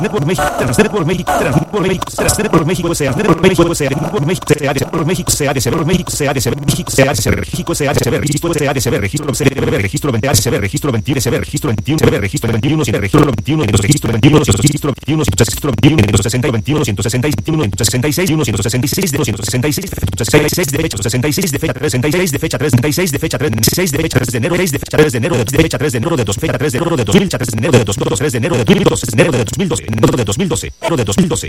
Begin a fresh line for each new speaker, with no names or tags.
Network México, Network México, Network México, Network México S.A., Network México S.A., Network México S.A., Network México S.A., Network México S.A., México S.A., México S.A., registro S.A., registro CDB, registro 20 ACB, registro 20 CB, registro 21 CB, registro 21 CB, registro 21 registro 21 registro 21 registro 21 160 21 160 21 166 166 de 266 66 de fecha 66 de fecha 36 de fecha 36 de fecha 36 de fecha 3 de enero 6 de fecha 3 de enero de fecha 3 de enero de 2 fecha 3 de enero de 2000 3 de enero de 2012 3 de enero de 2012 enero de 2012 enero de 2012 enero de 2012